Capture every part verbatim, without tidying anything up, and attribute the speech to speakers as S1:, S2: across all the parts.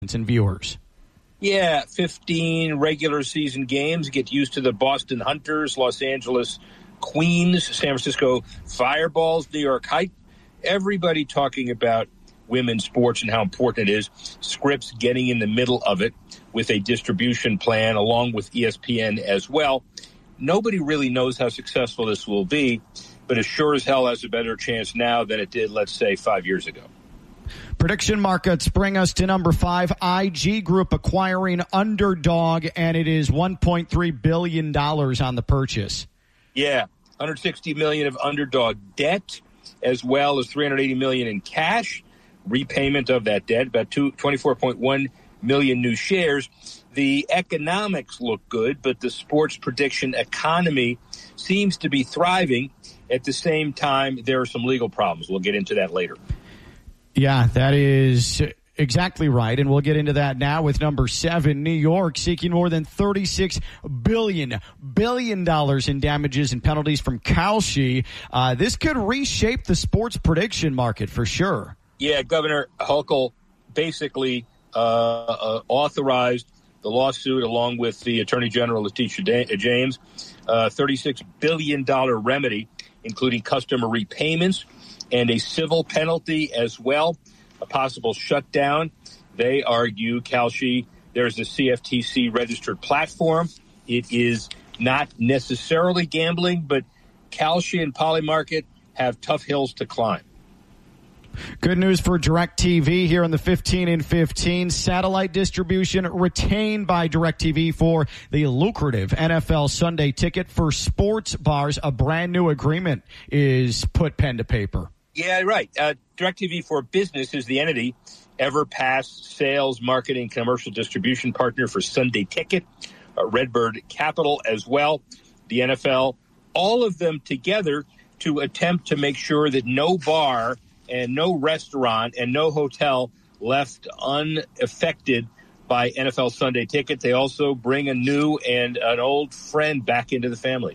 S1: and viewers.
S2: Yeah, fifteen regular season games. Get used to the Boston Hunters, Los Angeles Queens, San Francisco Fireballs, New York Heights. Everybody talking about women's sports and how important it is. Scripps getting in the middle of it with a distribution plan along with E S P N as well. Nobody really knows how successful this will be, but it sure as hell has a better chance now than it did, let's say, five years ago.
S1: Prediction markets bring us to number five, I G Group acquiring Underdog, and it is one point three billion dollars on the purchase.
S2: Yeah, one hundred sixty million dollars of Underdog debt, as well as three hundred eighty million dollars in cash, repayment of that debt, about twenty-four point one million new shares. The economics look good, but the sports prediction economy seems to be thriving. At the same time, there are some legal problems. We'll get into that later.
S1: Yeah, that is exactly right, and we'll get into that now with number seven, New York, seeking more than thirty-six billion billion dollars in damages and penalties from Kalshi. Uh, this could reshape the sports prediction market for sure.
S2: Yeah, Governor Hochul basically uh, uh, authorized the lawsuit along with the Attorney General Letitia James, uh, thirty-six billion dollars remedy, including customer repayments and a civil penalty as well, a possible shutdown. They argue, Kalshi, there's a C F T C registered platform. It is not necessarily gambling, but Kalshi and Polymarket have tough hills to climb.
S1: Good news for DirecTV here in the fifteen and fifteen. Satellite distribution retained by DirecTV for the lucrative N F L Sunday ticket. For sports bars, a brand new agreement is put pen to paper.
S2: Yeah, right. Uh, DirecTV for Business is the entity. Everpass sales, marketing, commercial distribution partner for Sunday Ticket. Uh, Redbird Capital as well. The N F L. All of them together to attempt to make sure that no bar and no restaurant and no hotel left unaffected by N F L Sunday Ticket. They also bring a new and an old friend back into the family.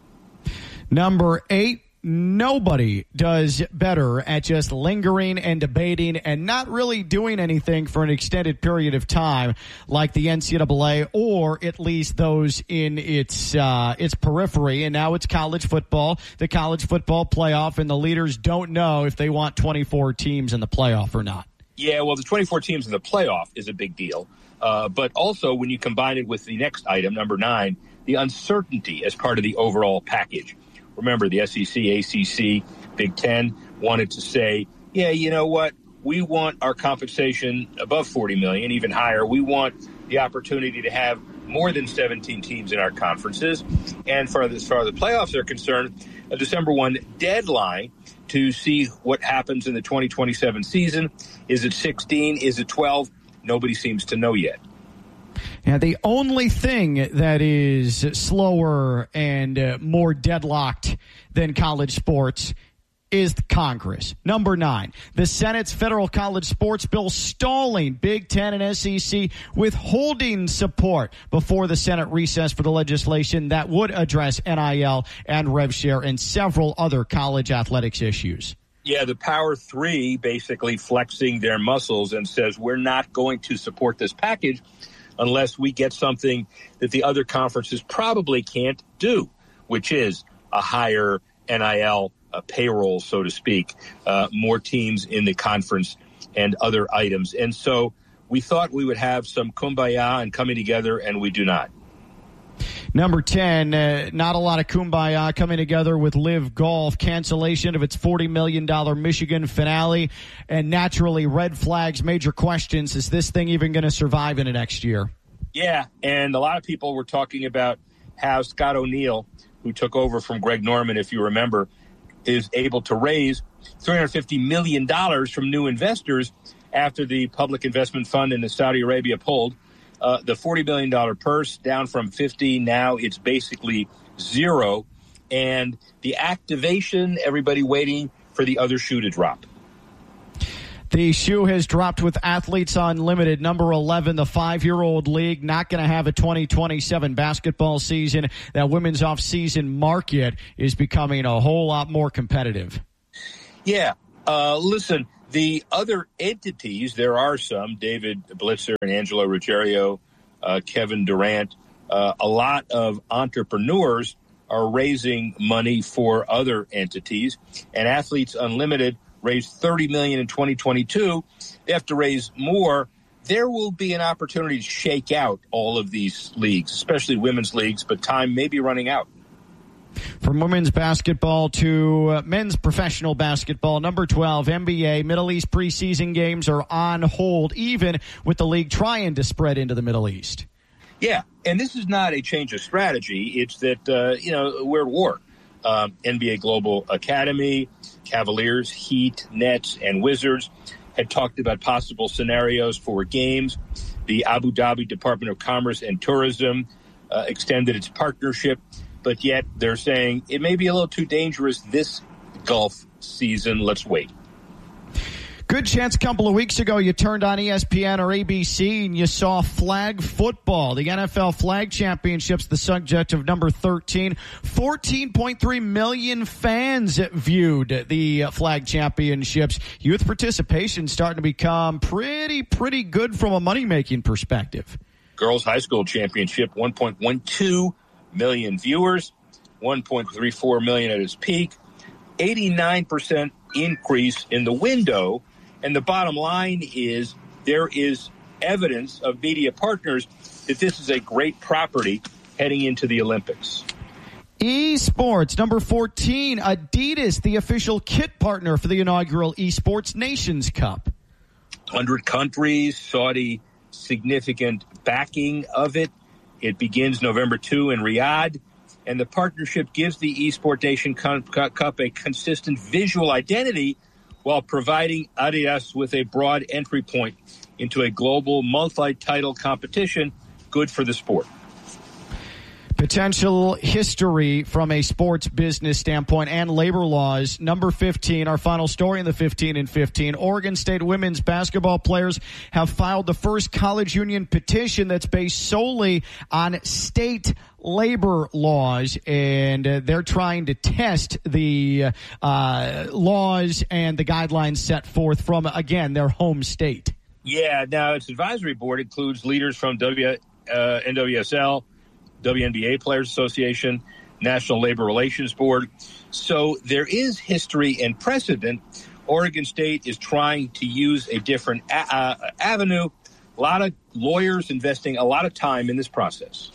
S1: Number eight. Nobody does better at just lingering and debating and not really doing anything for an extended period of time like the N C double A, or at least those in its uh, its periphery. And now it's college football, the college football playoff, and the leaders don't know if they want twenty-four teams in the playoff or not.
S2: Yeah, well, the twenty-four teams in the playoff is a big deal. Uh, but also when you combine it with the next item, number nine, the uncertainty as part of the overall package. Remember, the S E C, A C C, Big Ten wanted to say, yeah, you know what? We want our compensation above forty million dollars, even higher. We want the opportunity to have more than seventeen teams in our conferences. And for as far as the playoffs are concerned, a December first deadline to see what happens in the twenty twenty-seven season. Is it sixteen? Is it twelve? Nobody seems to know yet.
S1: Yeah, the only thing that is slower and uh, more deadlocked than college sports is the Congress. Number nine, the Senate's federal college sports bill stalling Big Ten and S E C withholding support before the Senate recess for the legislation that would address N I L and rev share and several other college athletics issues.
S2: Yeah, the Power Three basically flexing their muscles and says we're not going to support this package unless we get something that the other conferences probably can't do, which is a higher N I L uh, payroll, so to speak, uh, more teams in the conference and other items. And so we thought we would have some kumbaya and coming together, and we do not.
S1: Number ten, uh, not a lot of kumbaya coming together with Live Golf. Cancellation of its forty million dollars Michigan finale. And naturally, red flags, major questions. Is this thing even going to survive in the next year?
S2: Yeah, and a lot of people were talking about how Scott O'Neill, who took over from Greg Norman, if you remember, is able to raise three hundred fifty million dollars from new investors after the public investment fund in the Saudi Arabia pulled. Uh, the forty billion dollars purse down from fifty. Now it's basically zero. And the activation, everybody waiting for the other shoe to drop.
S1: The shoe has dropped with Athletes Unlimited. Number eleven, the five-year-old league, not going to have a twenty twenty-seven basketball season. That women's off-season market is becoming a whole lot more competitive.
S2: Yeah. Uh, listen, The other entities, there are some, David Blitzer and Angelo Ruggiero, uh, Kevin Durant, uh, a lot of entrepreneurs are raising money for other entities, and Athletes Unlimited raised thirty million dollars in twenty twenty-two. They have to raise more. There will be an opportunity to shake out all of these leagues, especially women's leagues, but time may be running out.
S1: From women's basketball to uh, men's professional basketball, number twelve, N B A, Middle East preseason games are on hold, even with the league trying to spread into the Middle East.
S2: Yeah, and this is not a change of strategy. It's that, uh, you know, we're at war. Um, N B A Global Academy, Cavaliers, Heat, Nets, and Wizards had talked about possible scenarios for games. The Abu Dhabi Department of Commerce and Tourism uh, extended its partnership, but yet they're saying it may be a little too dangerous this golf season. Let's wait.
S1: Good chance a couple of weeks ago you turned on E S P N or A B C and you saw flag football. The N F L Flag Championships, the subject of number thirteen. fourteen point three million fans viewed the Flag Championships. Youth participation starting to become pretty, pretty good from a money-making perspective.
S2: Girls High School Championship, one point one two million viewers, one point three four million at its peak, eighty-nine percent increase in the window. And the bottom line is there is evidence of media partners that this is a great property heading into the Olympics.
S1: Esports, number fourteen, Adidas, the official kit partner for the inaugural Esports Nations Cup.
S2: one hundred countries, Saudi significant backing of it. It begins November second in Riyadh, and the partnership gives the Esports Nation Cup a consistent visual identity while providing Adidas with a broad entry point into a global multi-title competition, good for the sport.
S1: Potential history from a sports business standpoint and labor laws. Number fifteen, our final story in the fifteen and fifteen. Oregon State women's basketball players have filed the first college union petition that's based solely on state labor laws, and uh, they're trying to test the uh, laws and the guidelines set forth from, again, their home state.
S2: Yeah, now its advisory board includes leaders from w, uh, N W S L, W N B A Players Association, National Labor Relations Board. So there is history and precedent. Oregon State is trying to use a different a- uh, avenue. A lot of lawyers investing a lot of time in this process.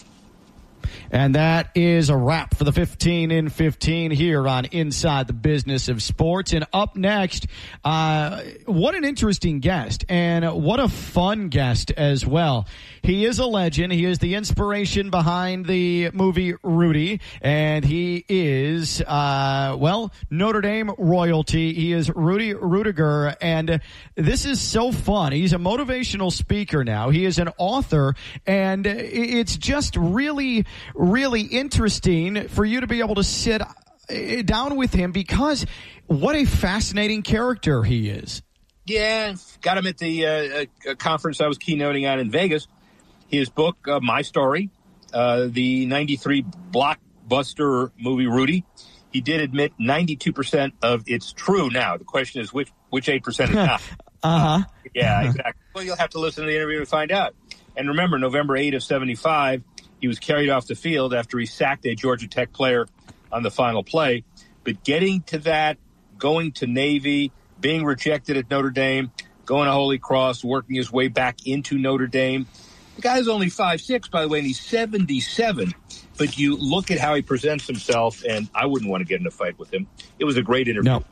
S1: And that is a wrap for the fifteen in fifteen here on Inside the Business of Sports. And up next, uh, what an interesting guest, and what a fun guest as well. He is a legend. He is the inspiration behind the movie Rudy, and he is, uh, well, Notre Dame royalty. He is Rudy Ruettiger, and this is so fun. He's a motivational speaker now. He is an author, and it's just really, really interesting for you to be able to sit down with him, because what a fascinating character he is.
S2: Yeah, got him at the uh, conference I was keynoting on in Vegas. His book, uh, My Story, uh, the ninety-three blockbuster movie Rudy, he did admit ninety-two percent of it's true now. The question is which which eight percent is not.
S1: uh-huh.
S2: Yeah, exactly. Well, you'll have to listen to the interview to find out. And remember, November eighth of seventy-five, he was carried off the field after he sacked a Georgia Tech player on the final play. But getting to that, going to Navy, being rejected at Notre Dame, going to Holy Cross, working his way back into Notre Dame. The guy's only five six, by the way, and he's seventy-seven. But you look at how he presents himself, and I wouldn't want to get in a fight with him. It was a great interview.
S1: No.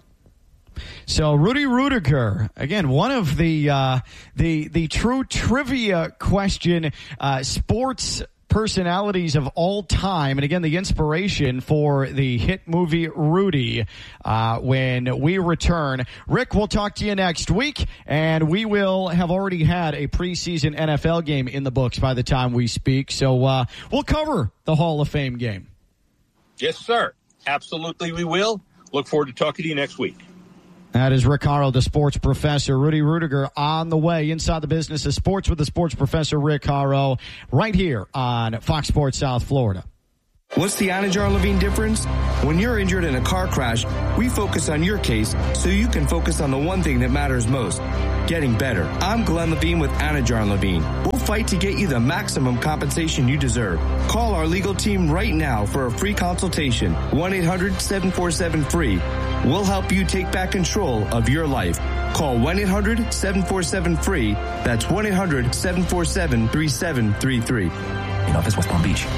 S1: So Rudy Ruettiger, again, one of the uh, the the true trivia question uh, sports personalities of all time, and again, the inspiration for the hit movie Rudy. Uh, when we return, Rick, we'll talk to you next week, and we will have already had a preseason N F L game in the books by the time we speak. So uh, we'll cover the Hall of Fame game.
S2: Yes, sir. Absolutely, we will. Look forward to talking to you next week.
S1: That is Rick Horrow, the sports professor. Rudy Ruettiger on the way. Inside the Business of Sports with the sports professor Rick Horrow, right here on Fox Sports South Florida.
S3: What's the Anajar Levine difference? When you're injured in a car crash, we focus on your case so you can focus on the one thing that matters most, getting better. I'm Glenn Levine with Anajar Levine. We'll fight to get you the maximum compensation you deserve. Call our legal team right now for a free consultation. one eight hundred seven four seven free. We'll help you take back control of your life. Call one eight hundred seven four seven free. That's one eight hundred seven four seven three seven three three.
S4: In office, West Palm Beach.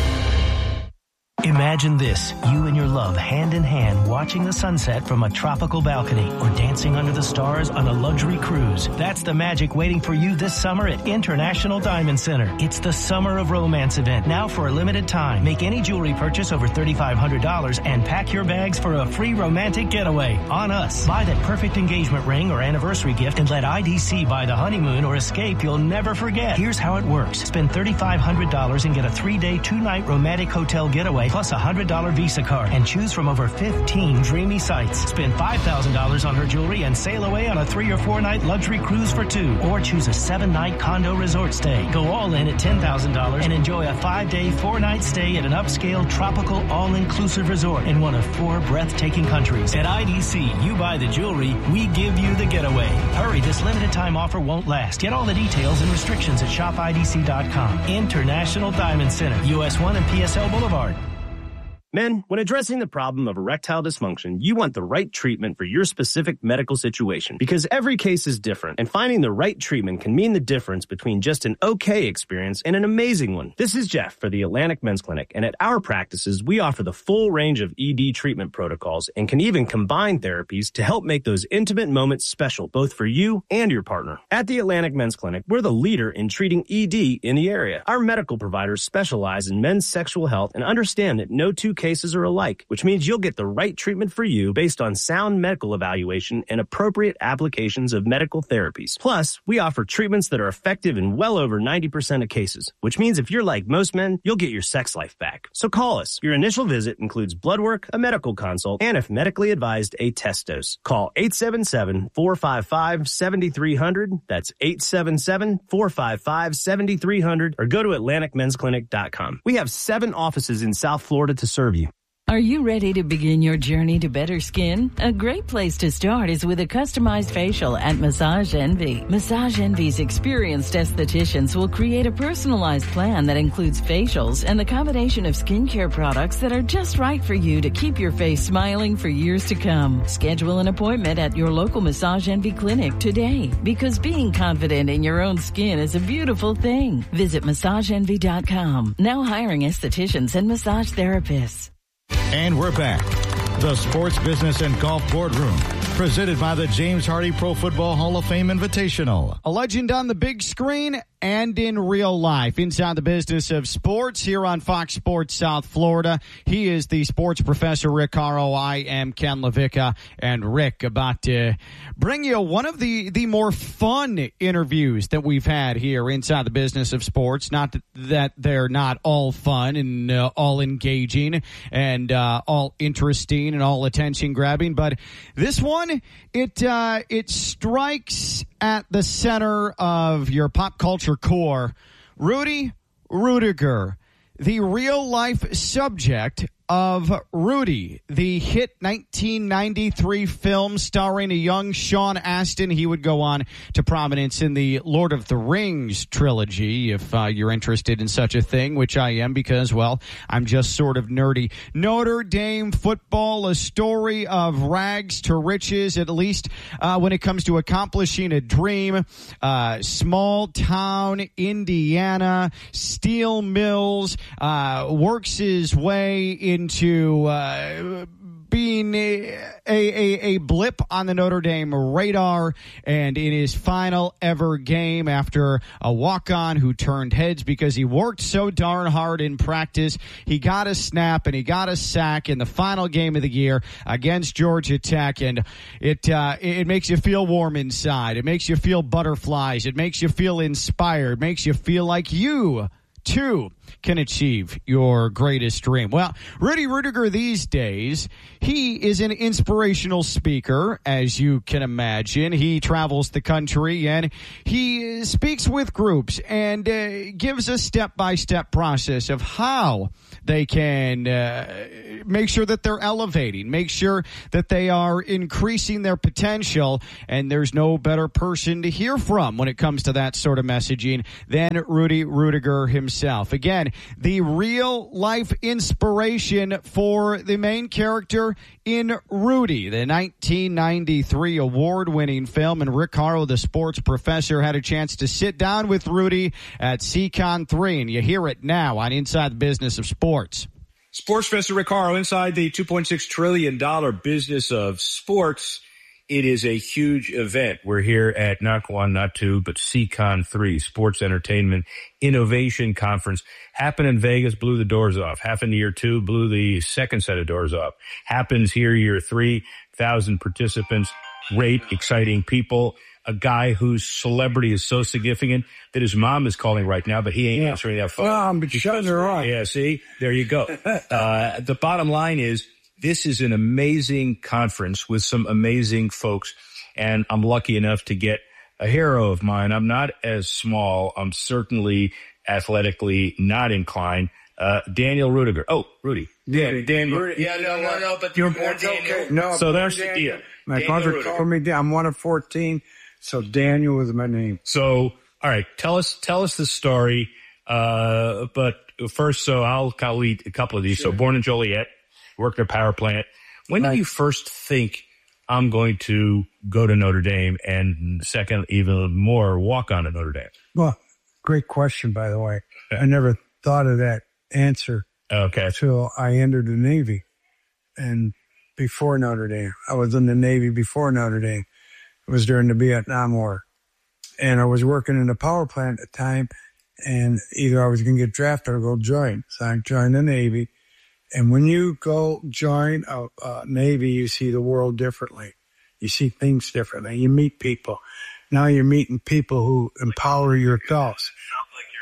S5: Imagine this, you and your love hand in hand watching the sunset from a tropical balcony or dancing under the stars on a luxury cruise. That's the magic waiting for you this summer at International Diamond Center. It's the Summer of Romance event, now for a limited time. Make any jewelry purchase over three thousand five hundred dollars and pack your bags for a free romantic getaway on us. Buy that perfect engagement ring or anniversary gift and let I D C buy the honeymoon or escape you'll never forget. Here's how it works. Spend three thousand five hundred dollars and get a three-day, two-night romantic hotel getaway plus a one hundred dollars Visa card and choose from over fifteen dreamy sites. Spend five thousand dollars on her jewelry and sail away on a three or four night luxury cruise for two. Or choose a seven night condo resort stay. Go all in at ten thousand dollars and enjoy a five day, four night stay at an upscale, tropical, all-inclusive resort in one of four breathtaking countries. At I D C, you buy the jewelry, we give you the getaway. Hurry, this limited time offer won't last. Get all the details and restrictions at shop I D C dot com. International Diamond Center, U S one and P S L Boulevard.
S6: Men, when addressing the problem of erectile dysfunction, you want the right treatment for your specific medical situation because every case is different, and finding the right treatment can mean the difference between just an okay experience and an amazing one. This is Jeff for the Atlantic Men's Clinic, and at our practices, we offer the full range of E D treatment protocols and can even combine therapies to help make those intimate moments special, both for you and your partner. At the Atlantic Men's Clinic, we're the leader in treating E D in the area. Our medical providers specialize in men's sexual health and understand that no two cases are alike, which means you'll get the right treatment for you based on sound medical evaluation and appropriate applications of medical therapies. Plus, we offer treatments that are effective in well over ninety percent of cases, which means if you're like most men, you'll get your sex life back. So call us. Your initial visit includes blood work, a medical consult, and if medically advised, a test dose. Call eight seven seven, four five five, seven three zero zero. That's eight seven seven, four five five, seven three zero zero or go to atlantic men's clinic dot com. We have seven offices in South Florida to serve you.
S7: Are you ready to begin your journey to better skin? A great place to start is with a customized facial at Massage Envy. Massage Envy's experienced estheticians will create a personalized plan that includes facials and the combination of skincare products that are just right for you to keep your face smiling for years to come. Schedule an appointment at your local Massage Envy clinic today because being confident in your own skin is a beautiful thing. Visit massage envy dot com. Now hiring estheticians and massage therapists.
S8: And we're back. The Sports Business and Golf Boardroom, presented by the James Hardy Pro Football Hall of Fame Invitational.
S1: A legend on the big screen and in real life. Inside the business of sports here on Fox Sports South Florida. He is the sports professor, Rick Horrow. I am Ken LaVicka. And Rick, about to bring you one of the, the more fun interviews that we've had here inside the business of sports. Not that they're not all fun and uh, all engaging and uh, all interesting and all attention grabbing, but this one, it uh, it strikes at the center of your pop culture core. Rudy Ruettiger, the real life subject of Rudy, the hit nineteen ninety-three film starring a young Sean Astin. He would go on to prominence in the Lord of the Rings trilogy, if uh, you're interested in such a thing, which I am because, well, I'm just sort of nerdy. Notre Dame football, a story of rags to riches, at least uh, when it comes to accomplishing a dream. Uh, small town Indiana, steel mills, uh, works his way in into uh, being a, a, a blip on the Notre Dame radar, and in his final ever game after a walk-on who turned heads because he worked so darn hard in practice, he got a snap and he got a sack in the final game of the year against Georgia Tech, and it uh, it makes you feel warm inside. It makes you feel butterflies. It makes you feel inspired. It makes you feel like you too can achieve your greatest dream. Well, Rudy Ruettiger these days, he is an inspirational speaker, as you can imagine. He travels the country and he speaks with groups and uh, gives a step-by-step process of how they can uh, make sure that they're elevating, make sure that they are increasing their potential, and there's no better person to hear from when it comes to that sort of messaging than Rudy Ruettiger himself. Again, the real-life inspiration for the main character in Rudy, the nineteen ninety-three award-winning film, and Rick Horrow, the sports professor, had a chance to sit down with Rudy at C Con three, and you hear it now on Inside the Business of Sports.
S9: Sports professor Rick Horrow, inside the two point six trillion dollars business of sports. It is a huge event. We're here at not one, not two, but C Con three, Sports Entertainment Innovation Conference. Happened in Vegas, blew the doors off. Happened year two, blew the second set of doors off. Happens here year three, thousand participants, great, exciting people. A guy whose celebrity is so significant that his mom is calling right now, but he ain't yeah. answering that phone.
S10: Well, I'm shutting her off.
S9: Yeah, see? There you go. uh, the bottom line is, this is an amazing conference with some amazing folks, and I'm lucky enough to get a hero of mine. I'm not as small. I'm certainly athletically not inclined. Uh, Daniel Ruettiger. Oh, Rudy.
S10: Yeah, Daniel.
S9: Rudy. Yeah, no, no, no, but you're born Daniel.
S10: Okay. No,
S9: so there's
S10: Daniel.
S9: the deal.
S10: My
S9: Daniel
S10: father
S9: Ruettiger.
S10: called me. I'm one of fourteen, so Daniel was my name.
S9: So, all right, tell us, tell us the story. Uh, but first, so I'll, I'll lead a couple of these. Sure. So born in Joliet. Worked at a power plant. When
S10: right.
S9: did you first think, I'm going to go to Notre Dame, and second, even more, walk on to Notre Dame?
S10: Well, great question, by the way. I never thought of that answer
S9: okay.
S10: until I entered the Navy and before Notre Dame. I was in the Navy before Notre Dame. It was during the Vietnam War. And I was working in the power plant at the time, and either I was going to get drafted or go join. So I joined the Navy. And when you go join a, a Navy, you see the world differently. You see things differently. You meet people. Now you're meeting people who empower your thoughts.
S11: Sounds like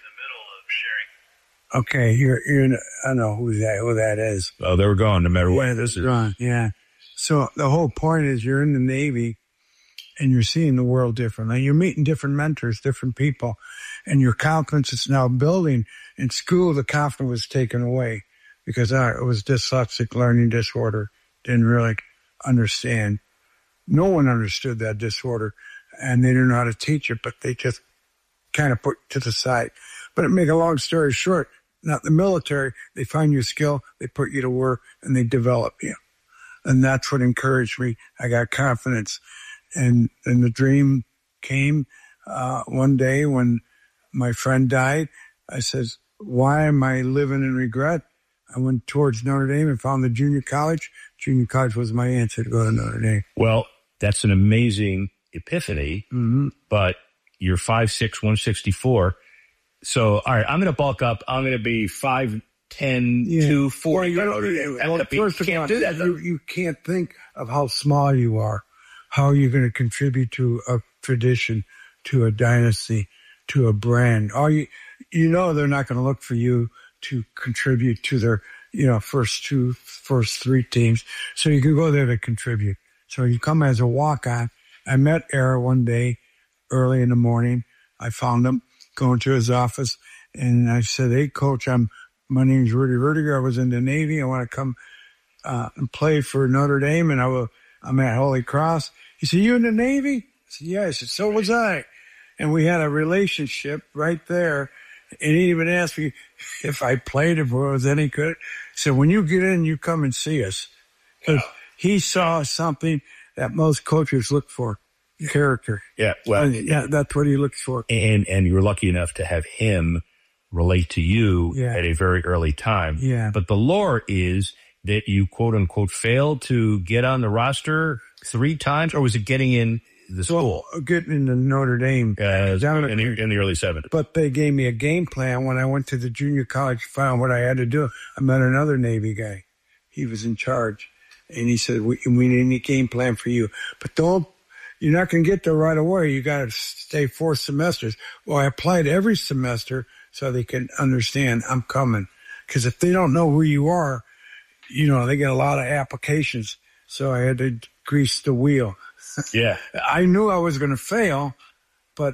S11: you're right in the middle of sharing.
S10: Okay, you're, you're in, I know who that, who that is.
S9: Oh, they were gone no matter what. This is
S10: Ron, yeah. So the whole point is you're in the Navy and you're seeing the world differently. You're meeting different mentors, different people, and your confidence is now building. In school, the confidence was taken away. Because I was dyslexic, learning disorder, didn't really understand. No one understood that disorder, and they didn't know how to teach it, but they just kind of put it to the side. But to make a long story short, not the military, they find your skill, they put you to work, and they develop you. And that's what encouraged me. I got confidence. And, and the dream came uh, one day when my friend died. I says, why am I living in regret? I went towards Notre Dame and found the junior college. Junior college was my answer to go to Notre Dame.
S9: Well, that's an amazing epiphany,
S10: mm-hmm.
S9: but you're five six, one sixty-four. So, all right, I'm going to bulk up. I'm going to be five ten,
S10: yeah.
S9: two forty.
S10: Well, you, well, first
S9: you can't
S10: all,
S9: do that.
S10: You, you can't think of how small you are, how you're going to contribute to a tradition, to a dynasty, to a brand. All you, you know they're not going to look for you to contribute to their, you know, first two, first three teams. So you can go there to contribute. So you come as a walk-on. I met Era one day early in the morning. I found him going to his office, and I said, hey, Coach, I'm, my name's Rudy Ruettiger. I was in the Navy. I want to come uh, and play for Notre Dame, and I will, I'm at Holy Cross. He said, you in the Navy? I said, yeah. I said, so was I. And we had a relationship right there. And he even asked me if I played, if it was any good. So when you get in, you come and see us. Because he saw something that most coaches look for, character.
S9: Yeah, well,
S10: yeah, that's what he looks for.
S9: And and you were lucky enough to have him relate to you
S10: yeah.
S9: at a very early time.
S10: Yeah.
S9: But the lore is that you, quote unquote, failed to get on the roster three times, or was it getting in the school?
S10: Well, getting into Notre Dame.
S9: Uh, in, the, in the early seventies.
S10: But they gave me a game plan when I went to the junior college, found what I had to do. I met another Navy guy. He was in charge. And he said, we, we need a game plan for you. But don't, you're not going to get there right away. You got to stay four semesters. Well, I applied every semester, so they can understand I'm coming. Because if they don't know who you are, you know, they get a lot of applications. So I had to grease the wheel.
S9: Yeah.
S10: I knew I was going to fail, but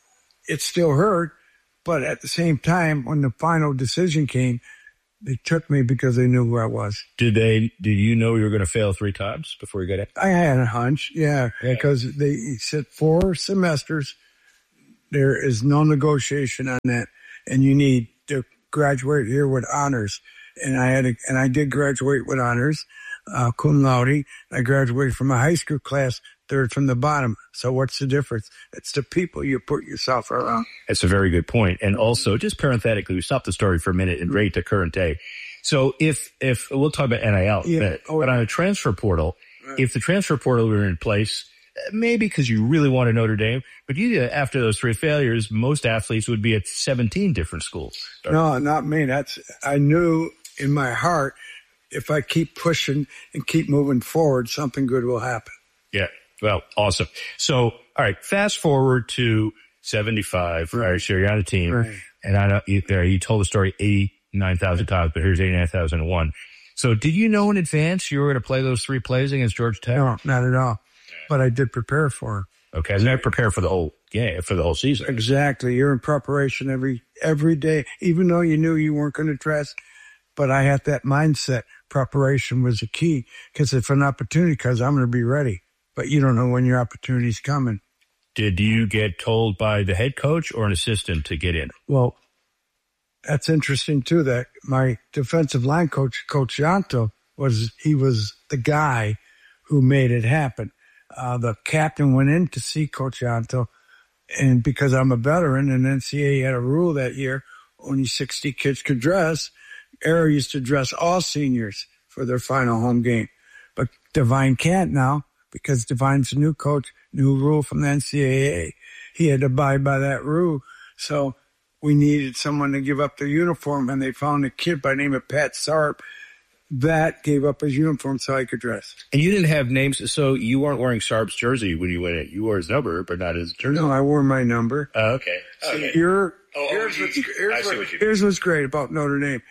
S10: it still hurt. But at the same time, when the final decision came, they took me because they knew who I was.
S9: Did they? Did you know you were going to fail three times before you got in?
S10: I had a hunch, yeah,
S9: Yeah.
S10: because they said four semesters. There is no negotiation on that, and you need to graduate here with honors. And I had, a, and I did graduate with honors, uh, cum laude. I graduated from a high school class, third from the bottom. So what's the difference? It's the people you put yourself around.
S9: That's a very good point. And also, just parenthetically, we stop the story for a minute and rate to current day. So if, if we'll talk about N I L,
S10: Yeah.
S9: but,
S10: Oh,
S9: but on a transfer portal, if the transfer portal were in place, maybe because you really wanted Notre Dame, but you, after those three failures, most athletes would be at seventeen different schools.
S10: No, not me. That's, I knew in my heart, if I keep pushing and keep moving forward, something good will happen.
S9: Yeah. Well, awesome. So, all right, fast forward to seventy-five. Right. All right, sure, you're on a team.
S10: Right.
S9: And I know you, there, you told the story eighty-nine thousand times, but here's eighty-nine thousand one. So did you know in advance you were going to play those three plays against Georgia Tech?
S10: No, not at all. But I did prepare for it.
S9: Okay. And I prepare for the whole game, for the whole season.
S10: Exactly. You're in preparation every every day, even though you knew you weren't going to dress. But I had that mindset. Preparation was the key, because if an opportunity comes, I'm going to be ready. But you don't know when your opportunity's coming.
S9: Did you get told by the head coach or an assistant to get in?
S10: Well, that's interesting too, that my defensive line coach, Coach Yanto, was, he was the guy who made it happen. Uh, the captain went in to see Coach Yanto, and because I'm a veteran, and N C A A had a rule that year, only sixty kids could dress. Arrow used to dress all seniors for their final home game. But Divine can't now, because Divine's a new coach, new rule from the N C A A. He had to abide by that rule. So we needed someone to give up their uniform, and they found a kid by the name of Pat Sarp that gave up his uniform so I could dress.
S9: And you didn't have names, so you weren't wearing Sarp's jersey when you went in. You wore his number, but not his jersey.
S10: No, I wore my number.
S9: Oh, okay. okay.
S10: You're,
S9: Oh,
S10: here's,
S9: oh,
S10: what's,
S9: you-
S10: here's,
S9: I see
S10: what,
S9: what you mean.
S10: here's what's great about Notre Dame.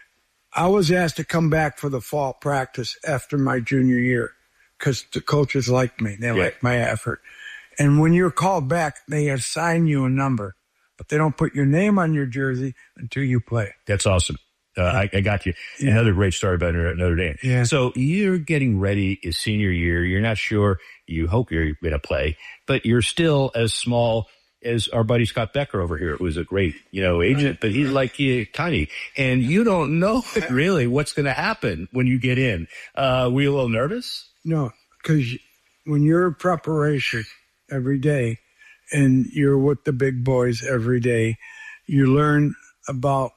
S10: I was asked to come back for the fall practice after my junior year because the coaches liked me. They
S9: Yeah.
S10: liked my effort. And when you're called back, they assign you a number, but they don't put your name on your jersey until you play.
S9: That's awesome. Uh, I, I got you. Another great story about Notre Dame.
S10: Yeah.
S9: So you're getting ready is senior year. You're not sure. You hope you're going to play, but you're still as small as our buddy Scott Becker over here, who's a great, you know, agent, but he's like you, tiny, and you don't know really what's going to happen when you get in. Uh, were you a little nervous?
S10: No, because when you're in preparation every day and you're with the big boys every day, you learn about,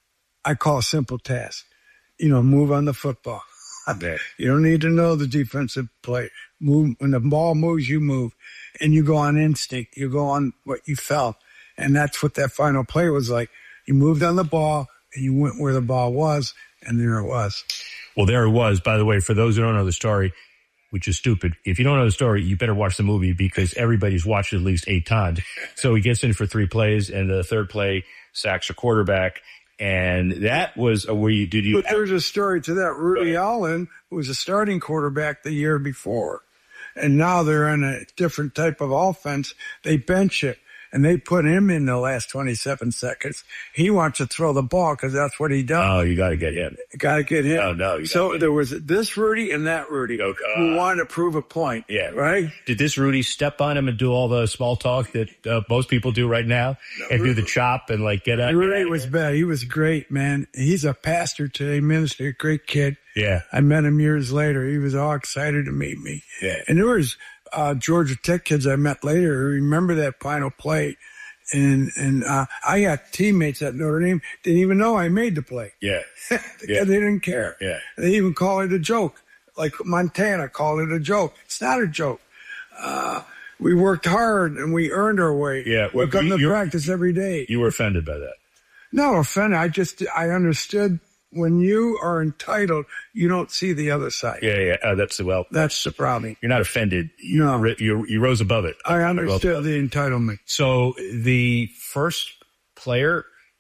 S10: I call simple tasks. You know, move on the football. You don't need to know the defensive play. Move when the ball moves, you move, and you go on instinct. You go on what you felt, and that's what that final play was like. You moved on the ball, and you went where the ball was, and there it was.
S9: Well, there it was. By the way, for those who don't know the story, which is stupid, if you don't know the story, you better watch the movie because everybody's watched it at least eight times. So he gets in for three plays, and the third play sacks a quarterback. And that was a where you did you.
S10: But there's a story to that. Rudy Allen was a starting quarterback the year before, and now they're in a different type of offense. They bench it, and they put him in the last twenty-seven seconds. He wants to throw the ball because that's what he does.
S9: Oh, you got to get him.
S10: Got to get him.
S9: Oh, no. You
S10: So there was this Rudy and that Rudy
S9: Okay.
S10: who wanted to prove a point.
S9: Yeah.
S10: Right?
S9: Did this Rudy step on him and do all the small talk that uh, most people do right now, and do the chop and like get out?
S10: Rudy was bad. He was great, man. He's a pastor today, minister, great kid.
S9: Yeah.
S10: I met him years later. He was all excited to meet me.
S9: Yeah.
S10: And there was uh, Georgia Tech kids I met later who remember that final play. And and uh, I got teammates at Notre Dame didn't even know I made the play.
S9: Yeah.
S10: they,
S9: Yeah.
S10: they didn't care.
S9: Yeah.
S10: They even call it a joke. Like Montana called it a joke. It's not a joke. Uh, we worked hard and we earned our way.
S9: Yeah.
S10: We come to
S9: you-
S10: practice every day.
S9: You were offended by that.
S10: Not offended. I just, I understood when you are entitled, you don't see the other side.
S9: Yeah, yeah. Uh, that's well.
S10: That's the problem.
S9: You're not offended. You,
S10: No.
S9: ri- you, you rose above it.
S10: I understood the entitlement.
S9: So the first player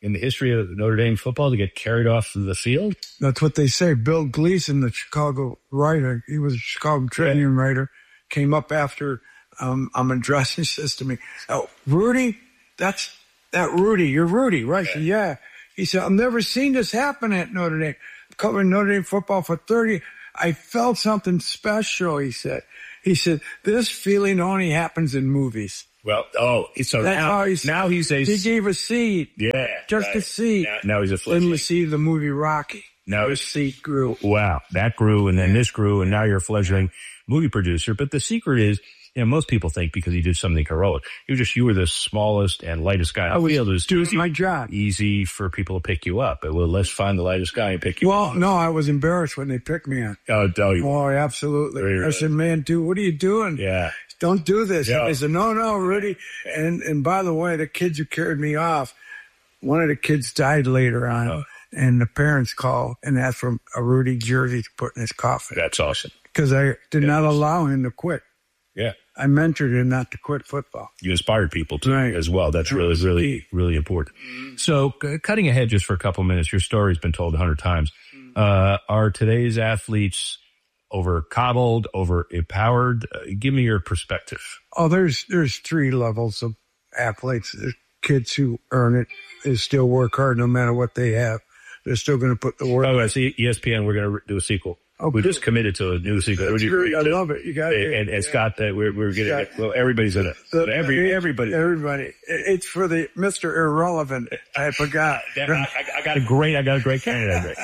S9: in the history of Notre Dame football to get carried off the field?
S10: That's what they say. Bill Gleason, the Chicago writer, he was a Chicago Tribune yeah. writer, came up after um, I'm addressing this to me. Oh, Rudy, that's that Rudy. You're Rudy, right? Yeah. yeah. He said, I've never seen this happen at Notre Dame. Covering Notre Dame football for thirty. I felt something special, he said. He said, this feeling only happens in movies.
S9: Well, oh, so
S10: That's
S9: now,
S10: how he's,
S9: now he's a...
S10: He gave a seed.
S9: Yeah.
S10: Just
S9: right.
S10: a seed.
S9: Now, now he's a
S10: Then we see the movie Rocky.
S9: Now
S10: his seed grew.
S9: Wow. That grew, and then yeah. this grew, and now you're a fledgling movie producer. But the secret is, you know, most people think because he did something heroic. You just, you were the smallest and lightest guy on the field. It was
S10: doing my job.
S9: Easy for people to pick you up. But well, let's find the lightest guy and pick you
S10: well,
S9: up.
S10: Well, no, I was embarrassed when they picked me on.
S9: Oh, oh, you
S10: oh absolutely.
S9: Really?
S10: I said, man, dude, what are you doing?
S9: Yeah.
S10: Don't do this.
S9: Yeah.
S10: I said, no, no, Rudy. And and by the way, the kids who carried me off, one of the kids died later on. Oh. And the parents called and asked for a Rudy jersey to put in his coffin.
S9: That's awesome.
S10: Because I did
S9: yeah.
S10: not allow him to quit.
S9: Yeah.
S10: I mentored him not to quit football.
S9: You inspired people to
S10: right.
S9: as well. That's really, really, really important. Mm. So uh, cutting ahead just for a couple minutes, your story's been told a hundred times. Mm. Uh, are today's athletes over coddled, over empowered? Uh, give me your perspective.
S10: Oh, there's, there's three levels of athletes. There's kids who earn it. They still work hard no matter what they have. They're still going to put the work.
S9: Oh, I see. E S P N, we're going to do a sequel.
S10: Oh,
S9: we just committed to a new sequel.
S10: I love it. You got it.
S9: And, and Scott, that we're, we're getting it. Well, everybody's in it.
S10: The,
S9: Every, everybody.
S10: Everybody. It's for the Mister Irrelevant. I forgot.
S9: I, I, I got a great, I got a great candidate.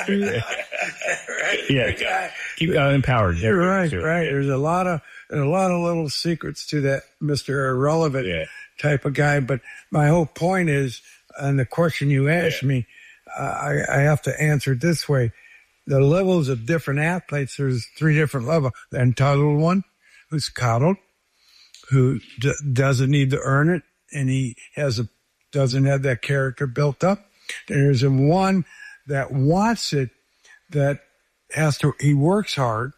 S10: right.
S9: Yeah. Keep uh, empowered.
S10: You're right. Right. There's a lot of, there's a lot of little secrets to that Mister Irrelevant yeah. type of guy. But my whole point is, and the question you asked yeah. me, uh, I, I have to answer it this way. The levels of different athletes, there's three different levels. The entitled one, who's coddled, who d- doesn't need to earn it, and he has a doesn't have that character built up. There's a one that wants it, that has to, he works hard,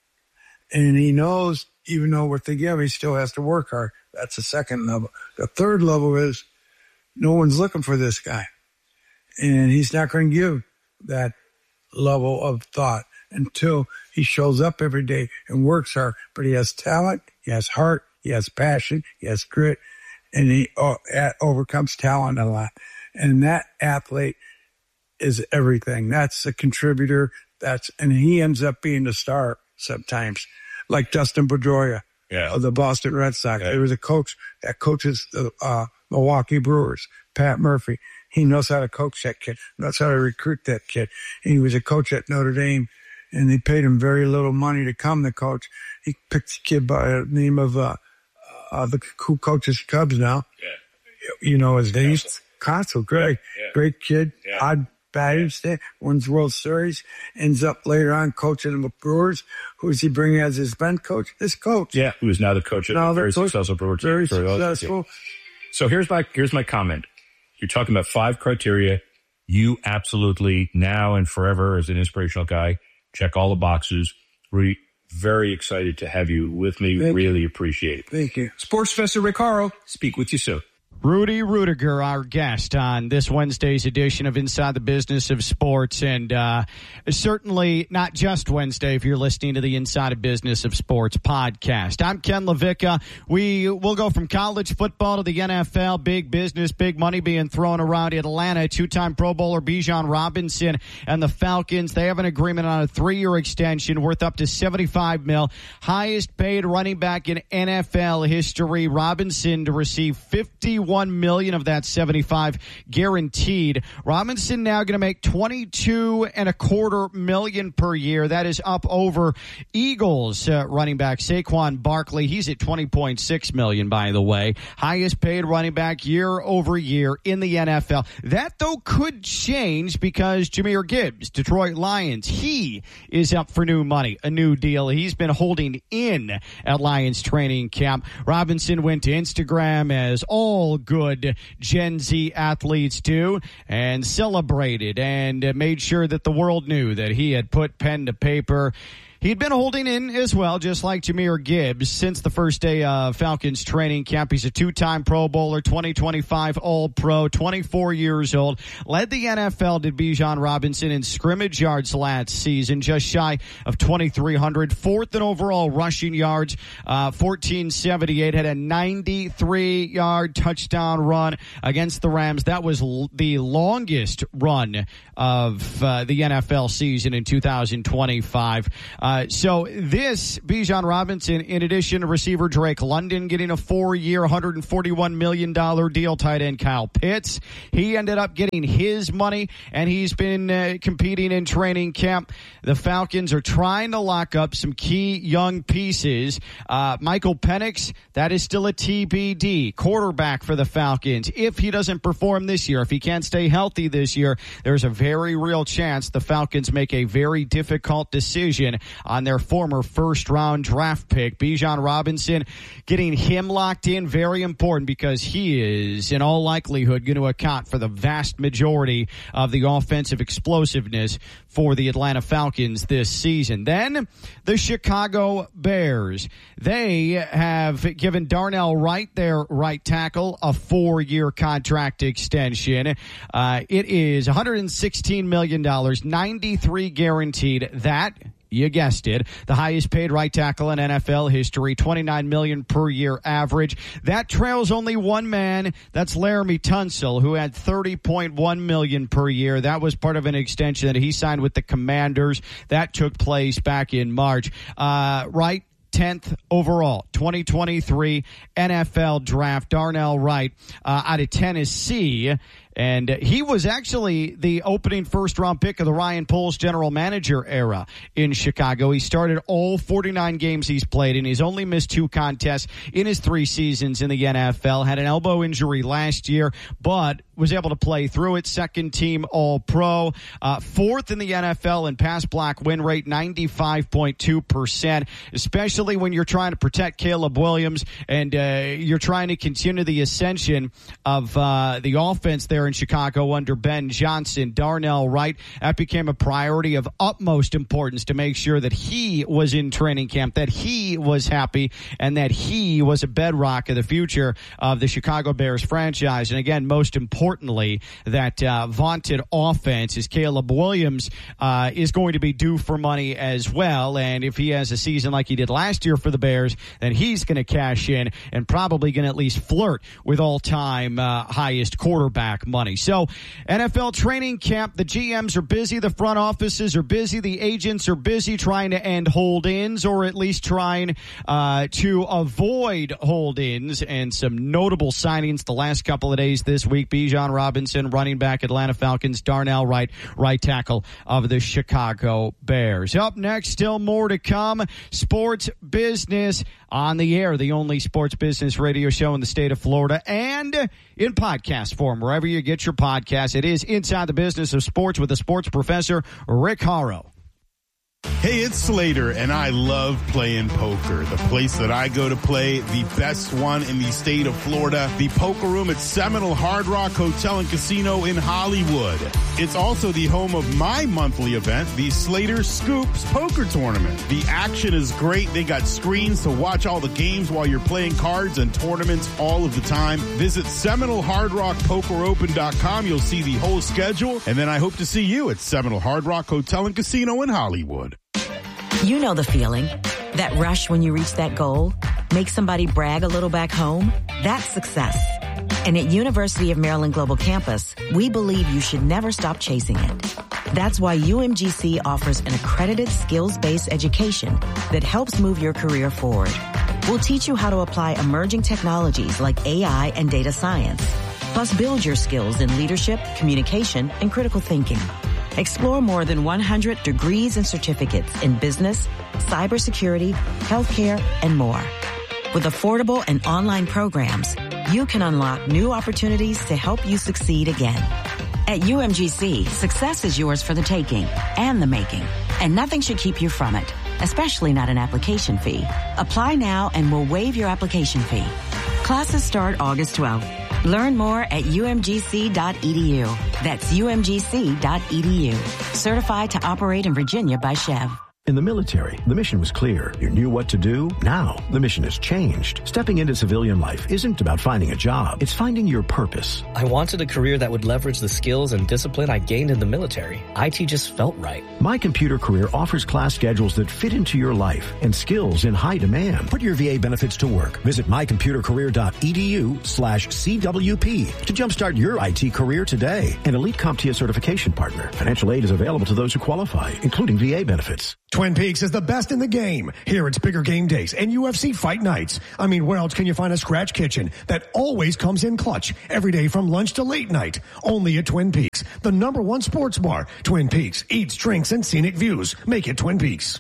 S10: and he knows even though what they give, he still has to work hard. That's the second level. The third level is no one's looking for this guy, and he's not going to give that level of thought until he shows up every day and works hard. But he has talent, he has heart, he has passion, he has grit, and he uh, overcomes talent a lot. And that athlete is everything. That's a contributor. That's and he ends up being the star sometimes, like Dustin Pedroia
S9: yeah.
S10: of the Boston Red Sox.
S9: Yeah.
S10: There was a coach that coaches the uh, Milwaukee Brewers, Pat Murphy. He knows how to coach that kid, knows how to recruit that kid. And he was a coach at Notre Dame, and they paid him very little money to come to coach. He picked a kid by the name of uh, uh, the who coaches Cubs now.
S9: Yeah.
S10: You know his name. Consul, great,
S9: yeah. Yeah.
S10: great kid.
S9: Yeah.
S10: Odd batting stance, wins World Series, ends up later on coaching the Brewers. Who's he bringing as his bench coach? This coach.
S9: Yeah, who is now the coach of
S10: now
S9: the very
S10: coach,
S9: successful Brewers.
S10: Very successful.
S9: So here's my here's my comment. You're talking about five criteria. You absolutely now and forever as an inspirational guy check all the boxes. We're very excited to have you with me.
S10: Thank
S9: really
S10: you.
S9: appreciate it.
S10: Thank you.
S9: Sports Professor Rick Horrow, speak with you soon.
S1: Rudy Ruettiger, our guest on this Wednesday's edition of Inside the Business of Sports. And uh, certainly not just Wednesday if you're listening to the Inside the Business of Sports podcast. I'm Ken LaVicka. We will go from college football to the N F L. Big business, big money being thrown around Atlanta. Two-time Pro Bowler Bijan Robinson and the Falcons. They have an agreement on a three-year extension worth up to seventy-five mil. Highest paid running back in N F L history. Robinson to receive fifty-one million of that seventy-five guaranteed. Robinson now going to make twenty-two and a quarter million per year. That is up over Eagles uh, running back Saquon Barkley. He's at twenty point six million, by the way. Highest paid running back year over year in the N F L. That though could change because Jahmyr Gibbs, Detroit Lions, he is up for new money, a new deal. He's been holding in at Lions training camp. Robinson went to Instagram as all good Gen Z athletes do and celebrated and made sure that the world knew that he had put pen to paper. he'd been holding in as well, just like Jahmyr Gibbs, since the first day of Falcons training camp. He's a two-time Pro Bowler, twenty twenty-five All-Pro, twenty-four years old. Led the N F L, did Bijan Robinson, in scrimmage yards last season, just shy of twenty-three hundred. Fourth in overall rushing yards, uh, fourteen seventy-eight. Had a ninety-three yard touchdown run against the Rams. That was l- the longest run of uh, the N F L season in two thousand twenty-five. Uh, so this, Bijan Robinson, in addition to receiver Drake London getting a four-year, one hundred forty-one million dollars deal, tight end Kyle Pitts, he ended up getting his money, and he's been uh, competing in training camp. The Falcons are trying to lock up some key young pieces. Uh, Michael Penix, that is still a T B D, quarterback for the Falcons. If he doesn't perform this year, if he can't stay healthy this year, there's a very real chance the Falcons make a very difficult decision on their former first-round draft pick. Bijan Robinson, getting him locked in, very important, because he is, in all likelihood, going to account for the vast majority of the offensive explosiveness for the Atlanta Falcons this season. Then the Chicago Bears. They have given Darnell Wright, their right tackle, a four-year contract extension. Uh, it is one hundred sixteen million dollars, ninety-three guaranteed. That, you guessed it, the highest paid right tackle in N F L history, twenty-nine million dollars per year average. That trails only one man. That's Laramie Tunsil, who had thirty point one million dollars per year. That was part of an extension that he signed with the Commanders. That took place back in March. Uh, right. tenth overall, twenty twenty-three N F L draft, Darnell Wright uh, out of Tennessee. And he was actually the opening first-round pick of the Ryan Poles general manager era in Chicago. He started all forty-nine games he's played, and he's only missed two contests in his three seasons in the N F L. Had an elbow injury last year, but was able to play through it. Second-team All-Pro. Uh, fourth in the N F L in pass block win rate, ninety-five point two percent, especially when you're trying to protect Caleb Williams and uh, you're trying to continue the ascension of uh, the offense there in Chicago under Ben Johnson. Darnell Wright, that became a priority of utmost importance to make sure that he was in training camp, that he was happy, and that he was a bedrock of the future of the Chicago Bears franchise. And again, most importantly, that uh, vaunted offense is Caleb Williams uh, is going to be due for money as well. And if he has a season like he did last year for the Bears, then he's going to cash in and probably going to at least flirt with all-time uh, highest quarterback money. So N F L training camp, the G Ms are busy, the front offices are busy, the agents are busy trying to end hold-ins, or at least trying uh, to avoid hold-ins. And some notable signings the last couple of days this week: Bijan Robinson, running back, Atlanta Falcons; Darnell Wright, right tackle of the Chicago Bears. Up next, still more to come. Sports Business on the Air, the only sports business radio show in the state of Florida, and in podcast form, wherever you get your podcasts. It is Inside the Business of Sports with the sports professor, Rick Horrow.
S11: Hey, it's Slater, and I love playing poker. The place that I go to play, the best one in the state of Florida, the Poker Room at Seminole Hard Rock Hotel and Casino in Hollywood. It's also the home of my monthly event, the Slater Scoops Poker Tournament. The action is great. They got screens to watch all the games while you're playing cards and tournaments all of the time. Visit Seminole Hard Rock Poker Open dot com. You'll see the whole schedule, and then I hope to see you at Seminole Hard Rock Hotel and Casino in Hollywood.
S12: You know the feeling. That rush when you reach that goal. Make somebody brag a little back home. That's success. And at University of Maryland Global Campus, we believe you should never stop chasing it. That's why U M G C offers an accredited skills-based education that helps move your career forward. We'll teach you how to apply emerging technologies like A I and data science. Plus, build your skills in leadership, communication, and critical thinking. Explore more than one hundred degrees and certificates in business, cybersecurity, healthcare, and more. With affordable and online programs, you can unlock new opportunities to help you succeed again. At U M G C, success is yours for the taking and the making, and nothing should keep you from it, especially not an application fee. Apply now and we'll waive your application fee. Classes start August twelfth. Learn more at U M G C dot E D U. That's U M G C dot E D U. Certified to operate in Virginia by Chev.
S13: In the military, the mission was clear. You knew what to do. Now, the mission has changed. Stepping into civilian life isn't about finding a job. It's finding your purpose.
S14: I wanted a career that would leverage the skills and discipline I gained in the military. I T just felt right.
S13: My Computer Career offers class schedules that fit into your life and skills in high demand. Put your V A benefits to work. Visit mycomputercareer.edu slash CWP to jumpstart your I T career today. An Elite CompTIA certification partner. Financial aid is available to those who qualify, including V A benefits.
S15: Twin Peaks is the best in the game. Here it's bigger game days and U F C fight nights. I mean, where else can you find a scratch kitchen that always comes in clutch every day from lunch to late night? Only at Twin Peaks, the number one sports bar. Twin Peaks eats, drinks, and scenic views. Make it Twin Peaks.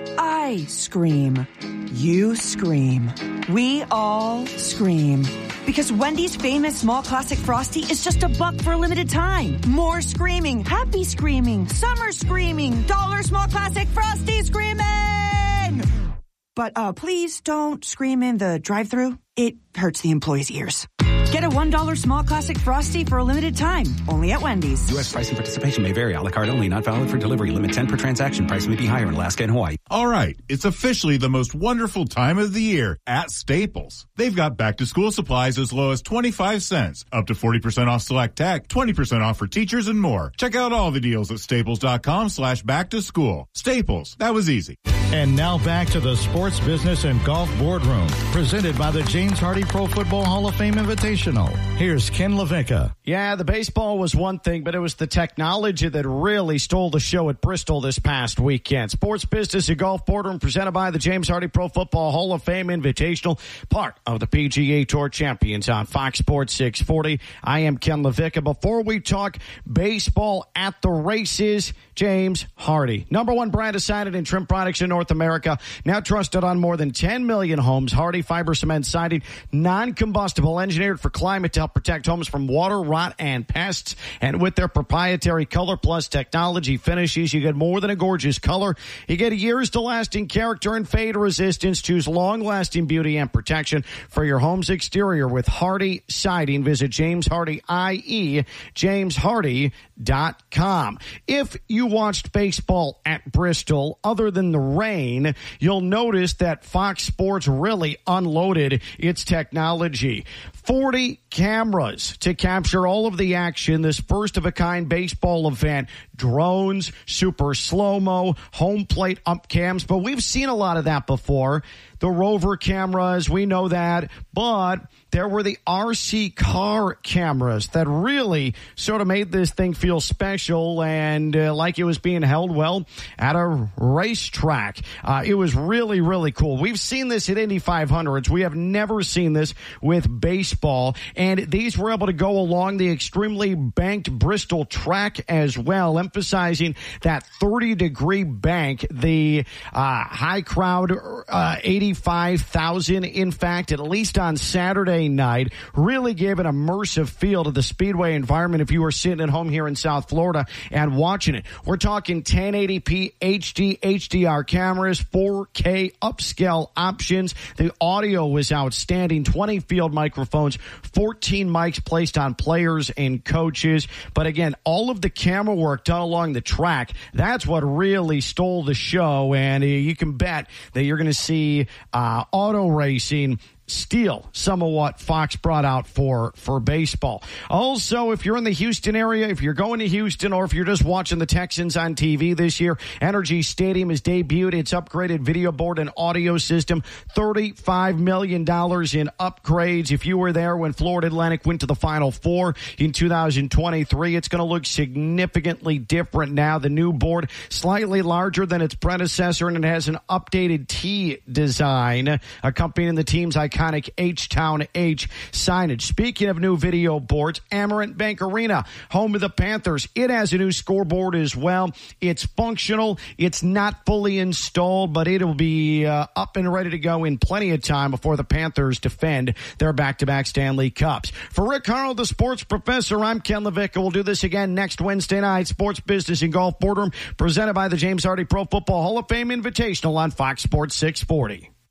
S16: I scream. You scream. We all scream. Because Wendy's famous small classic Frosty is just a buck for a limited time. More screaming, happy screaming, summer screaming, dollar small classic Frosty screaming! But uh, please don't scream in the drive-thru. It hurts the employees' ears. Get a one dollar small classic Frosty for a limited time. Only at Wendy's.
S4: U S price and participation may vary. A la carte only. Not valid for delivery. Limit ten per transaction. Price may be higher in Alaska and Hawaii.
S11: All right. It's officially the most wonderful time of the year at Staples. They've got back-to-school supplies as low as twenty-five cents. Up to forty percent off select tech. twenty percent off for teachers and more. Check out all the deals at staples.com slash back to school. Staples. That was easy.
S8: And now back to the Sports Business and Golf Boardroom, presented by the James Hardy Pro Football Hall of Fame Invitational. Here's Ken LaVicka.
S1: Yeah, the baseball was one thing, but it was the technology that really stole the show at Bristol this past weekend. Sports Business and Golf Boardroom, presented by the James Hardy Pro Football Hall of Fame Invitational, part of the P G A Tour Champions on Fox Sports six forty. I am Ken LaVicka. Before we talk baseball at the races, James Hardy, number one brand of siding and trim products in North America, now trusted on more than ten million homes. Hardy Fiber Cement Siding, non-combustible, engineered for climate to help protect homes from water, rot, and pests. And with their proprietary Color Plus technology finishes, you get more than a gorgeous color. You get years to lasting character and fade resistance. Choose long-lasting beauty and protection for your home's exterior with Hardy Siding. Visit James Hardy, that is, james hardy dot com. If you watched baseball at Bristol, other than the rain, you'll notice that Fox Sports really unloaded its technology. forty cameras to capture all of the action. This first-of-a-kind baseball event. Drones, super slow-mo, home plate up cams. But we've seen a lot of that before. The rover cameras, we know that. But there were the R C car cameras that really sort of made this thing feel special and uh, like it was being held, well, at a racetrack. Uh, it was really, really cool. We've seen this at Indy five hundreds. We have never seen this with baseball. And these were able to go along the extremely banked Bristol track as well, emphasizing that thirty-degree bank, the uh, high crowd, uh, eighty-five thousand, in fact, at least on Saturday night, really gave an immersive feel to the Speedway environment if you were sitting at home here in South Florida and watching it. We're talking ten eighty p H D, H D R cameras, four K upscale options. The audio was outstanding, twenty field microphones, fourteen mics placed on players and coaches. But again, all of the camera work done along the track, that's what really stole the show. And uh, you can bet that you're going to see uh, auto racing steal some of what Fox brought out for, for baseball. Also, if you're in the Houston area, if you're going to Houston, or if you're just watching the Texans on T V this year, Energy Stadium has debuted its upgraded video board and audio system, thirty-five million dollars in upgrades. If you were there when Florida Atlantic went to the Final Four in two thousand twenty-three, it's going to look significantly different now. The new board, slightly larger than its predecessor, and it has an updated T design accompanying the team's iconic iconic H-Town H signage. Speaking of new video boards, Amerant Bank Arena, home of the Panthers, it has a new scoreboard as well. It's functional. It's not fully installed, but it'll be uh, up and ready to go in plenty of time before the Panthers defend their back-to-back Stanley Cups. For Rick Harlow, the sports professor, I'm Ken LaVicka. We'll do this again next Wednesday night. Sports Business and Golf Boardroom, presented by the James Hardy Pro Football Hall of Fame Invitational on Fox Sports six forty.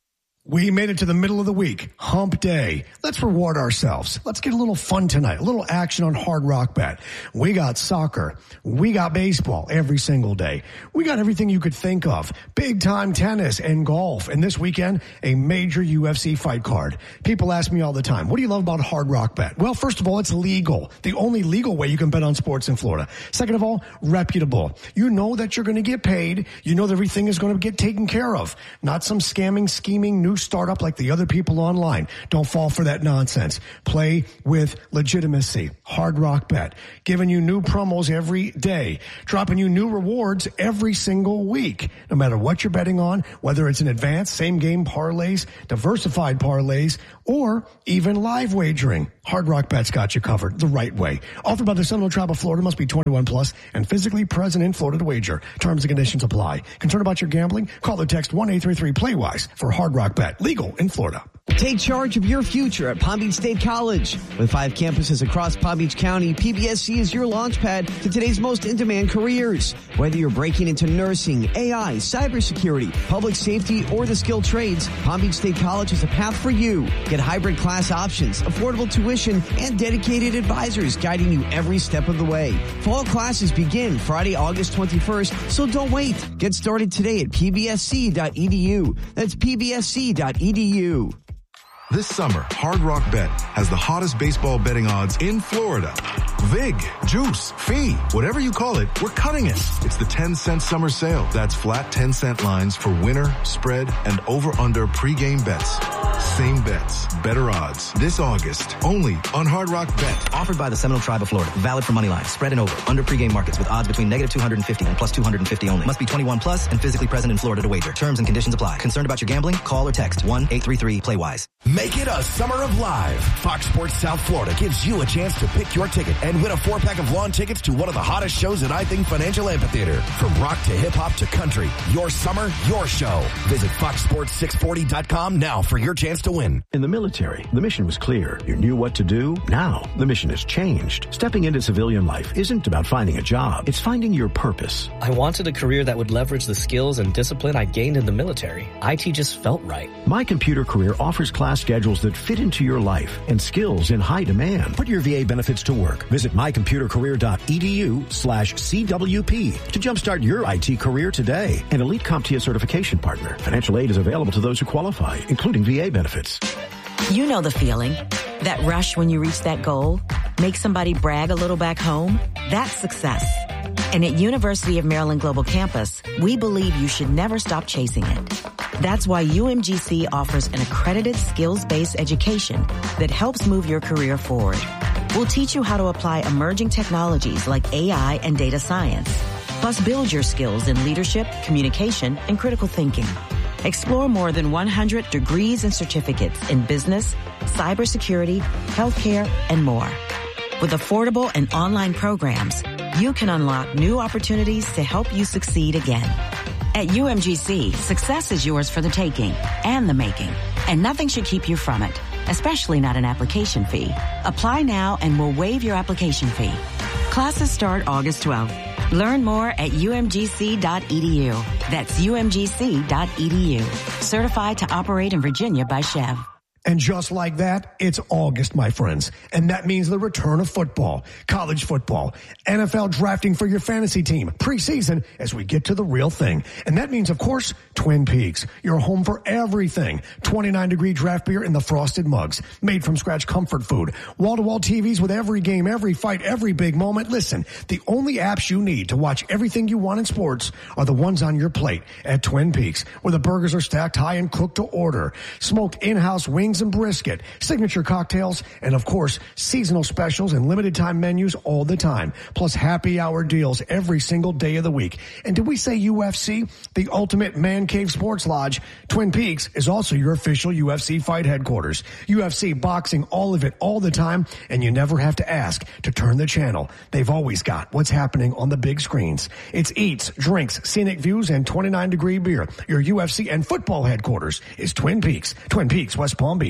S15: We made it to the middle of the week, hump day. Let's reward ourselves. Let's get a little fun tonight, a little action on Hard Rock Bet. We got soccer. We got baseball every single day. We got everything you could think of. Big time tennis and golf. And this weekend, a major U F C fight card. People ask me all the time, what do you love about Hard Rock Bet? Well, first of all, it's legal. The only legal way you can bet on sports in Florida. Second of all, reputable. You know that you're going to get paid. You know that everything is going to get taken care of. Not some scamming, scheming, new startup like the other people online. Don't fall for that nonsense. Play with legitimacy. Hard Rock Bet. Giving you new promos every day. Dropping you new rewards every single week. No matter what you're betting on, whether it's an advanced, same game parlays, diversified parlays, or even live wagering. Hard Rock Bet's got you covered the right way. Offered by the Seminole Tribe of Florida, must be twenty-one plus and physically present in Florida to wager. Terms and conditions apply. Concerned about your gambling? Call or text one eight three three play wise for Hard Rock Bet. Legal in Florida.
S17: Take charge of your future at Palm Beach State College. With five campuses across Palm Beach County, P B S C is your launchpad to today's most in-demand careers. Whether you're breaking into nursing, A I, cybersecurity, public safety, or the skilled trades, Palm Beach State College is a path for you. Get hybrid class options, affordable tuition, and dedicated advisors guiding you every step of the way. Fall classes begin Friday, August twenty-first, so don't wait. Get started today at p b s c dot e d u. That's p b s c dot e d u.
S18: This summer, Hard Rock Bet has the hottest baseball betting odds in Florida. Vig, juice, fee, whatever you call it, we're cutting it. It's the ten cent summer sale. That's flat ten cent lines for winner, spread, and over-under pregame bets. Same bets, better odds. This August, only on Hard Rock Bet.
S19: Offered by the Seminole Tribe of Florida. Valid for money line, spread and over, under pregame markets with odds between negative two hundred fifty and plus two hundred fifty only. Must be twenty-one plus and physically present in Florida to wager. Terms and conditions apply. Concerned about your gambling? Call or text one eight three three play wise.
S20: Make it a summer of live. Fox Sports South Florida gives you a chance to pick your ticket and win a four-pack of lawn tickets to one of the hottest shows at I Think Financial Amphitheater. From rock to hip-hop to country, your summer, your show. Visit fox sports six forty dot com now for your chance to win.
S13: In the military, the mission was clear. You knew what to do. Now, the mission has changed. Stepping into civilian life isn't about finding a job. It's finding your purpose.
S14: I wanted a career that would leverage the skills and discipline I gained in the military. I T just felt right.
S13: My Computer Career offers class schedules that fit into your life and skills in high demand. Put your V A benefits to work. Visit my computer career dot e d u slash C W P to jumpstart your I T career today. An elite CompTIA certification partner. Financial aid is available to those who qualify, including V A benefits.
S12: You know the feeling. That rush when you reach that goal? Make somebody brag a little back home? That's success. And at University of Maryland Global Campus, we believe you should never stop chasing it. That's why U M G C offers an accredited skills-based education that helps move your career forward. We'll teach you how to apply emerging technologies like A I and data science, plus build your skills in leadership, communication, and critical thinking. Explore more than one hundred degrees and certificates in business, cybersecurity, healthcare, and more. With affordable and online programs, you can unlock new opportunities to help you succeed again. At U M G C, success is yours for the taking and the making, and nothing should keep you from it, especially not an application fee. Apply now and we'll waive your application fee. Classes start August twelfth. Learn more at u m g c dot e d u. That's u m g c dot e d u. Certified to operate in Virginia by Chev.
S15: And just like that, it's August, my friends. And that means the return of football, college football, N F L drafting for your fantasy team, preseason, as we get to the real thing. And that means, of course, Twin Peaks, your home for everything. twenty-nine degree draft beer in the frosted mugs, made from scratch comfort food, wall-to-wall T Vs with every game, every fight, every big moment. Listen, the only apps you need to watch everything you want in sports are the ones on your plate at Twin Peaks, where the burgers are stacked high and cooked to order, smoked in-house wings and brisket, signature cocktails, and of course, seasonal specials and limited time menus all the time, plus happy hour deals every single day of the week. And did we say U F C? The ultimate man cave sports lodge. Twin Peaks is also your official U F C fight headquarters. U F C boxing, all of it, all the time, and you never have to ask to turn the channel. They've always got what's happening on the big screens. It's eats, drinks, scenic views, and twenty-nine degree beer. Your U F C and football headquarters is Twin Peaks. Twin Peaks, West Palm Beach.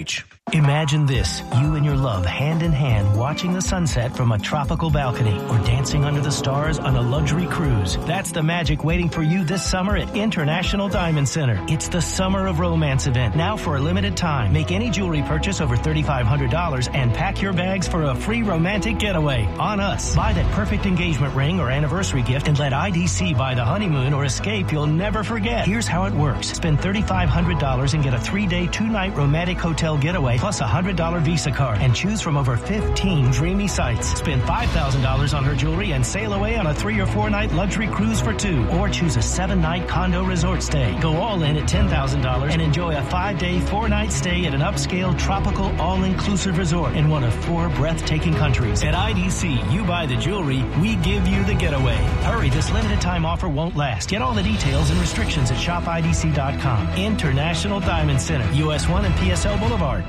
S5: Imagine this, you and your love hand in hand watching the sunset from a tropical balcony or dancing under the stars on a luxury cruise. That's the magic waiting for you this summer at International Diamond Center. It's the Summer of Romance event, now for a limited time. Make any jewelry purchase over three thousand five hundred dollars and pack your bags for a free romantic getaway on us. Buy that perfect engagement ring or anniversary gift and let I D C buy the honeymoon or escape you'll never forget. Here's how it works. Spend three thousand five hundred dollars and get a three-day, two-night romantic hotel getaway plus a one hundred dollars Visa card and choose from over fifteen dreamy sites. Spend five thousand dollars on her jewelry and sail away on a three or four night luxury cruise for two, or choose a seven night condo resort stay. Go all in at ten thousand dollars and enjoy a five day, four night stay at an upscale tropical all-inclusive resort in one of four breathtaking countries. At I D C, you buy the jewelry, we give you the getaway. Hurry, this limited time offer won't last. Get all the details and restrictions at shop I D C dot com. International Diamond Center, U S one and P S L Boulevard.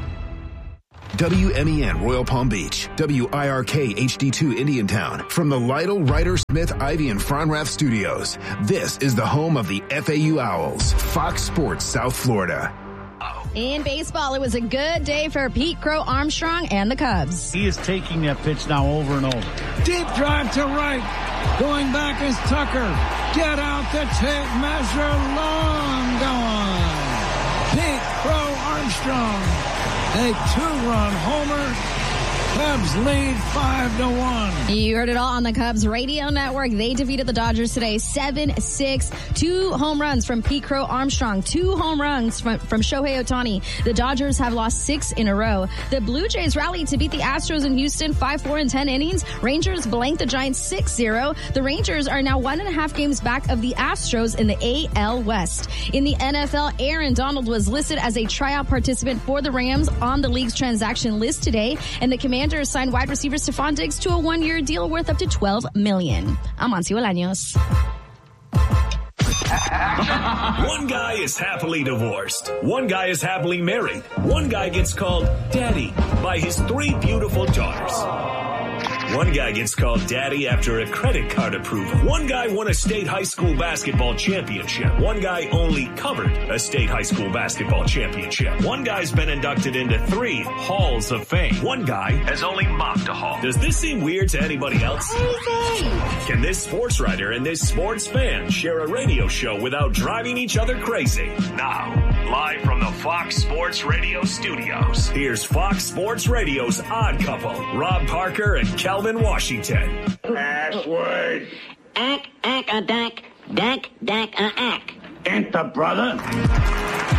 S20: W M E N Royal Palm Beach, W I R K H D two Indiantown. From the Lytle, Ryder, Smith, Ivy, and Fronrath studios, this is the home of the F A U Owls, Fox Sports South Florida.
S21: In baseball, it was a good day for Pete Crow Armstrong and the Cubs.
S22: He is taking that pitch now over and over.
S23: Deep drive to right. Going back is Tucker. Get out the tape measure. Long gone. Pete Crow Armstrong. A two-run homer. Cubs lead five to one.
S21: You heard it all on the Cubs radio network. They defeated the Dodgers today seven six. Two home runs from Pete Crow Armstrong. Two home runs from, from Shohei Ohtani. The Dodgers have lost six in a row. The Blue Jays rallied to beat the Astros in Houston five four in ten innings. Rangers blanked the Giants six zero. The Rangers are now one and a half games back of the Astros in the A L West. In the N F L, Aaron Donald was listed as a tryout participant for the Rams on the league's transaction list today, and the Commanders signed wide receiver Stephon Diggs to a one-year deal worth up to twelve million dollars. I'm Monty Bolaños.
S24: One guy is happily divorced. One guy is happily married. One guy gets called daddy by his three beautiful daughters. One guy gets called daddy after a credit card approval. One guy won a state high school basketball championship. One guy only covered a state high school basketball championship. One guy's been inducted into three halls of fame. One guy has only mopped a hall. Does this seem weird to anybody else? Can this sports writer and this sports fan share a radio show without driving each other crazy? Now, live from the Fox Sports Radio studios, here's Fox Sports Radio's odd couple, Rob Parker and Kelvin Washington.
S23: Password.
S25: Ack, ack, a dack, dack, dack, a ack.
S23: Enter, brother.